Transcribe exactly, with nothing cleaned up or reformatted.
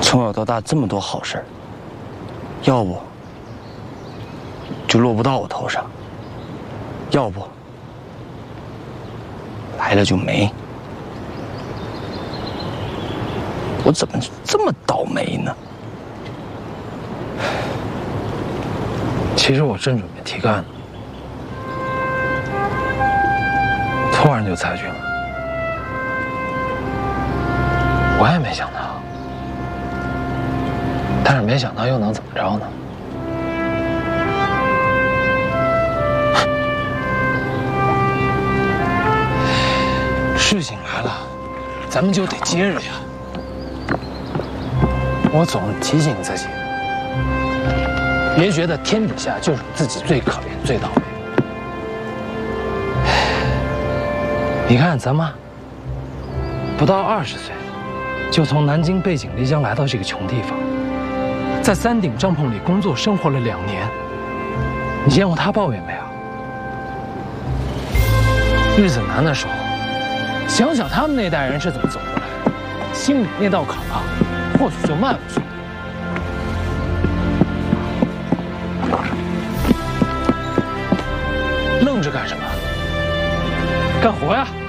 从小到大这么多好事，要不就落不到我头上，要不来了就没。我怎么这么倒霉呢？ 其实我正准备提干呢，突然就裁军了，我也没想到。 但是没想到又能怎么着呢？事情来了，咱们就得接着呀。我总提醒自己，别觉得天底下就是自己最可怜、最倒霉。你看咱妈，不到二十岁，就从南京背井离乡来到这个穷地方。 在三顶帐篷里工作生活了两年，你见过他抱怨没有？日子难的时候，想想他们那代人是怎么走过来的，心里那道坎啊，或许就迈过去了。愣着干什么？干活呀！